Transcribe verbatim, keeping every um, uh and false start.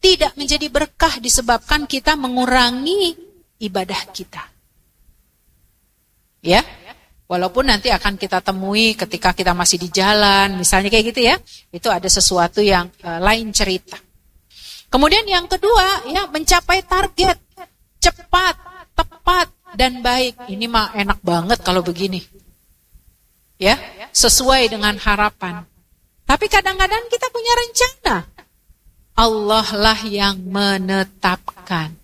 tidak menjadi berkah disebabkan kita mengurangi ibadah kita. Ya, walaupun nanti akan kita temui ketika kita masih di jalan, misalnya kayak gitu ya, itu ada sesuatu yang uh, lain cerita. Kemudian yang kedua, ya, mencapai target cepat, tepat, dan baik. Ini mah enak banget kalau begini. Ya, sesuai dengan harapan. Tapi kadang-kadang kita punya rencana. Allah lah yang menetapkan.